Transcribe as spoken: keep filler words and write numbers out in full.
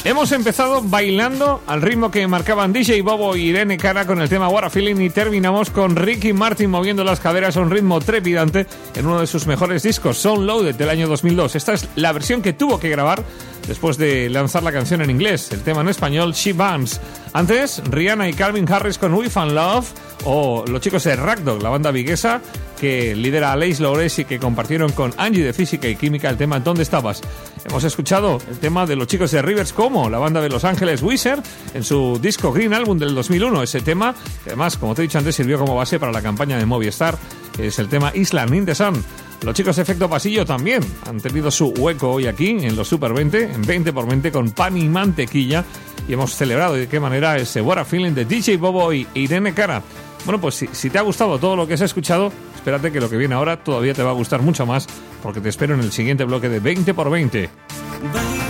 Hemos empezado bailando al ritmo que marcaban D J Bobo y Irene Cara con el tema What a Feeling y terminamos con Ricky Martin moviendo las caderas a un ritmo trepidante en uno de sus mejores discos, Sound Loaded, del año dos mil dos. Esta es la versión que tuvo que grabar después de lanzar la canción en inglés, el tema en español She Bounce. Antes, Rihanna y Calvin Harris con We Found Love, o los chicos de Ragdog, la banda viguesa que lidera a Lace Lores y que compartieron con Angie de Física y Química el tema ¿Dónde estabas? Hemos escuchado el tema de los chicos de Rivers Como, la banda de Los Ángeles Wizard, en su disco Green Album del dos mil uno. Ese tema, que además, como te he dicho antes, sirvió como base para la campaña de Movistar, que es el tema Island in the Sun. Los chicos de Efecto Pasillo también han tenido su hueco hoy aquí en los Super veinte, en veinte por veinte, con pan y mantequilla, y hemos celebrado de qué manera ese What a Feeling de D J Bobo y Irene Cara. Bueno, pues si, si te ha gustado todo lo que has escuchado, espérate que lo que viene ahora todavía te va a gustar mucho más, porque te espero en el siguiente bloque de veinte por veinte.